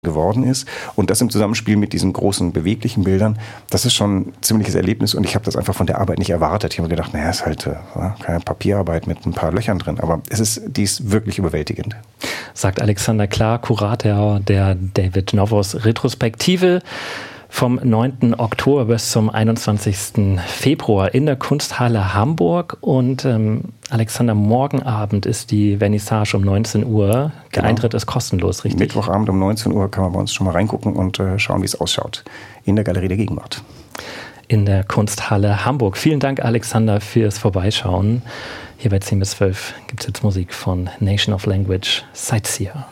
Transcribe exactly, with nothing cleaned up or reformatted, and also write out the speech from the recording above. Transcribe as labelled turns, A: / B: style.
A: geworden ist und das im Zusammenspiel mit diesen großen beweglichen Bildern, das ist schon ein ziemliches Erlebnis und ich habe das einfach von der Arbeit nicht erwartet. Ich habe mir gedacht, naja, ist halt äh, keine Papierarbeit mit ein paar Löchern drin, aber es ist, die ist wirklich überwältigend.
B: Sagt Alexander Klar, Kurator der David Novos Retrospektive vom neunten Oktober bis zum einundzwanzigsten Februar in der Kunsthalle Hamburg. Und ähm, Alexander, morgen Abend ist die Vernissage um neunzehn Uhr. Der genau. Eintritt ist kostenlos, richtig?
A: Mittwochabend um neunzehn Uhr kann man bei uns schon mal reingucken und äh, schauen, wie es ausschaut. In der Galerie der Gegenwart.
B: In der Kunsthalle Hamburg. Vielen Dank, Alexander, fürs Vorbeischauen. Hier bei zehn bis zwölf gibt es jetzt Musik von Nation of Language, Sightseer.